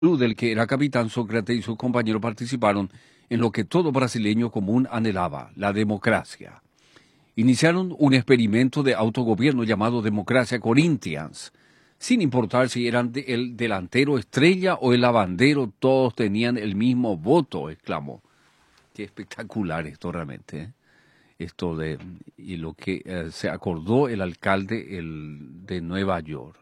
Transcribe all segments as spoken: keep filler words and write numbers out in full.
del que era capitán, Sócrates y sus compañeros participaron en lo que todo brasileño común anhelaba, la democracia. Iniciaron un experimento de autogobierno llamado Democracia Corinthians. Sin importar si eran de el delantero estrella o el lavandero, todos tenían el mismo voto, exclamó. Qué espectacular esto realmente, ¿eh? Esto de y lo que eh, se acordó el alcalde el, de Nueva York.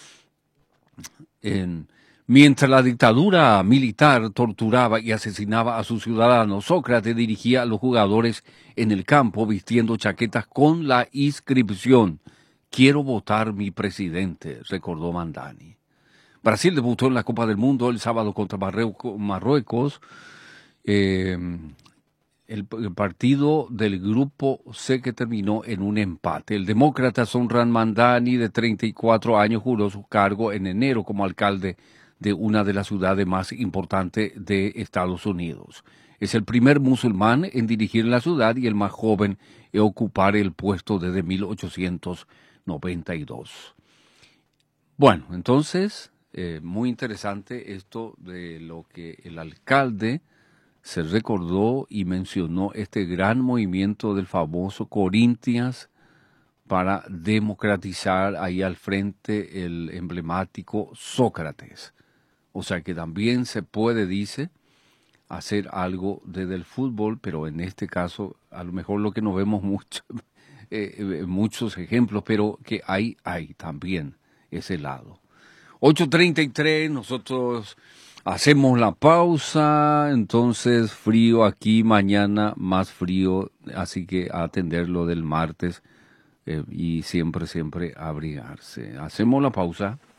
En, mientras la dictadura militar torturaba y asesinaba a sus ciudadanos, Sócrates dirigía a los jugadores en el campo vistiendo chaquetas con la inscripción "Quiero votar mi presidente", recordó Mandani. Brasil debutó en la Copa del Mundo el sábado contra Marruecos. Eh, el, el partido del grupo C que terminó en un empate. El demócrata Sonran Mandani, de treinta y cuatro años, juró su cargo en enero como alcalde de una de las ciudades más importantes de Estados Unidos. Es el primer musulmán en dirigir la ciudad y el más joven en ocupar el puesto desde mil ochocientos noventa y dos. Bueno, entonces, eh, muy interesante esto de lo que el alcalde se recordó y mencionó este gran movimiento del famoso Corinthians para democratizar ahí al frente el emblemático Sócrates. O sea que también se puede, dice, hacer algo desde el fútbol, pero en este caso a lo mejor lo que no vemos mucho, eh, eh, muchos ejemplos, pero que hay, hay también ese lado. ocho treinta y tres, nosotros hacemos la pausa, entonces frío aquí, mañana más frío, así que a atender lo del martes eh, y siempre, siempre abrigarse. Hacemos la pausa.